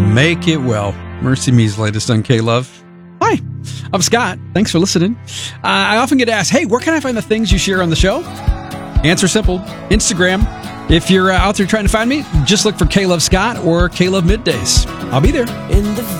Make it well. Mercy Me's latest on K-Love. Hi, I'm Scott. Thanks for listening. I often get asked, hey, where can I find the things you share on the show? Answer simple, Instagram. If you're out there trying to find me, just look for K-Love Scott or K-Love Middays. I'll be there. In the